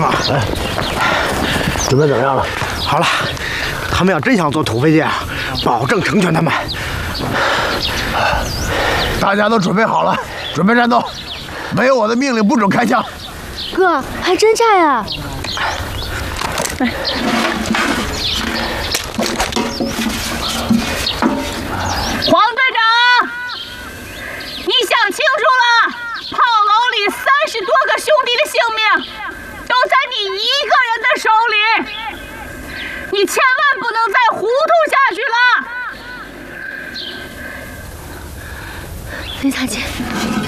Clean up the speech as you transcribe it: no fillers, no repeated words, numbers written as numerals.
方。 准备怎么样了？ 好了，他们要真想做土匪界，保证成全他们。 大家都准备好了，准备战斗。没有我的命令，不准开枪。 哥，还真炸呀！ 黄队长，你想清楚了，炮楼里30多个兄弟的性命都在你一个人的手里，你千万不能再糊涂下去了。 雷大姐。